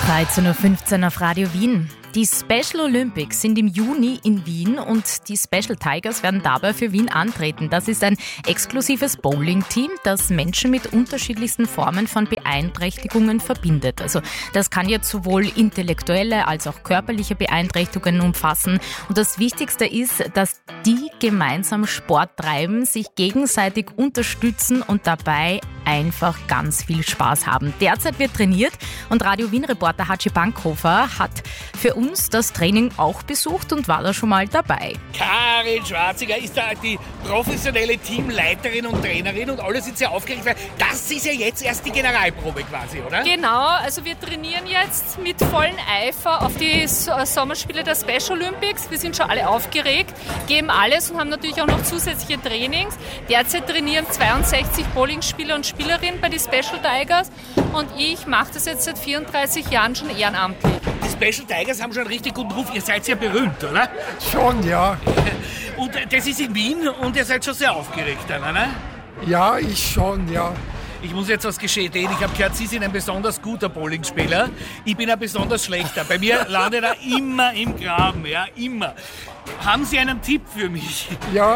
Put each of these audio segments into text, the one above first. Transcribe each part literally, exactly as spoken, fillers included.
dreizehn Uhr fünfzehn auf Radio Wien. Die Special Olympics sind im Juni in Wien und die Special Tigers werden dabei für Wien antreten. Das ist ein exklusives Bowling-Team, das Menschen mit unterschiedlichsten Formen von Beeinträchtigungen verbindet. Also das kann jetzt sowohl intellektuelle als auch körperliche Beeinträchtigungen umfassen. Und das Wichtigste ist, dass die gemeinsam Sport treiben, sich gegenseitig unterstützen und dabei einfach ganz viel Spaß haben. Derzeit wird trainiert und Radio Wien-Reporter Hatschi Bankhofer hat für uns das Training auch besucht und war da schon mal dabei. Karin Schwarziger ist da die professionelle Teamleiterin und Trainerin und alle sind sehr aufgeregt, weil das ist ja jetzt erst die Generalprobe quasi, oder? Genau, also wir trainieren jetzt mit vollem Eifer auf die Sommerspiele der Special Olympics. Wir sind schon alle aufgeregt, geben alles und haben natürlich auch noch zusätzliche Trainings. Derzeit trainieren zweiundsechzig Bowlingspieler und Spielerinnen bei den Special Tigers und ich mache das jetzt seit vierunddreißig Jahren schon ehrenamtlich. Die Special Tigers haben schon einen richtig guten Ruf. Ihr seid sehr berühmt, oder? Schon, ja. Und das ist in Wien und ihr seid schon sehr aufgeregt, oder? Ne? Ja, ich schon, ja. Ich muss jetzt was gestehen. Ich habe gehört, Sie sind ein besonders guter Bowlingspieler. Ich bin ein besonders schlechter. Bei mir landet er immer im Graben, ja, immer. Haben Sie einen Tipp für mich?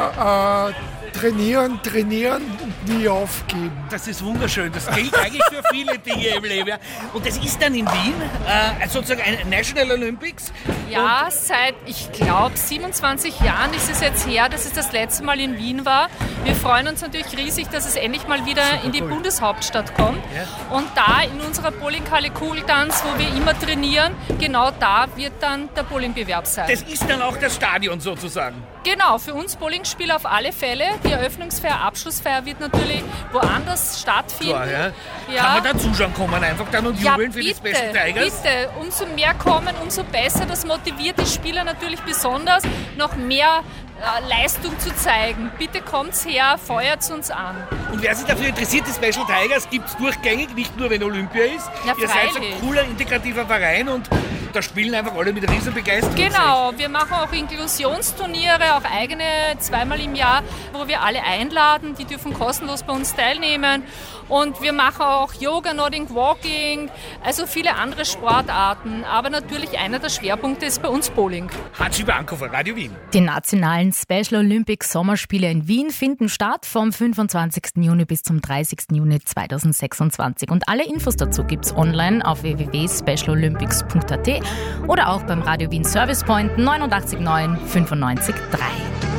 Ja, äh, trainieren, trainieren und nie aufgeben. Das ist wunderschön. Das gilt eigentlich für viele Dinge im Leben. Ja. Und das ist dann in Wien, äh, sozusagen ein National Olympics? Ja, und seit, ich glaube, siebenundzwanzig Jahren ist es jetzt her, dass es das letzte Mal in Wien war. Wir freuen uns natürlich riesig, dass es endlich mal wieder Super in die cool. Bundeshauptstadt kommt. Ja. Und da in unserer Bowlinghalle Kugeltanz, wo wir immer trainieren, genau da wird dann der Bowlingbewerb sein. Das ist dann auch das Stadion sozusagen? Genau, für uns Bowlingspieler auf alle Fälle. Die Eröffnungsfeier, Abschlussfeier wird natürlich woanders stattfinden. Klar, ja. Ja. Kann man da zuschauen kommen einfach dann und jubeln ja, für bitte, die Special Tigers? Bitte, umso mehr kommen, umso besser. Das motiviert die Spieler natürlich besonders, noch mehr äh, Leistung zu zeigen. Bitte kommt's her, feuert uns an. Und wer sich dafür interessiert, die Special Tigers gibt es durchgängig, nicht nur wenn Olympia ist. Ja, Ihr seid so ein cooler, integrativer Verein und da spielen einfach alle mit riesen Begeisterung. Genau, wir machen auch Inklusionsturniere, auch eigene, zweimal im Jahr, wo wir alle einladen, die dürfen kostenlos bei uns teilnehmen. Und wir machen auch Yoga, Nordic Walking, also viele andere Sportarten. Aber natürlich einer der Schwerpunkte ist bei uns Bowling. Hatschi Bankhofer, Radio Wien. Die nationalen Special Olympics Sommerspiele in Wien finden statt vom fünfundzwanzigsten Juni bis zum dreißigsten Juni zweitausendsechsundzwanzig. Und alle Infos dazu gibt's online auf w w w punkt special olympics punkt a t oder auch beim Radio Wien Service Point neunundachtzig neun fünfundneunzig drei.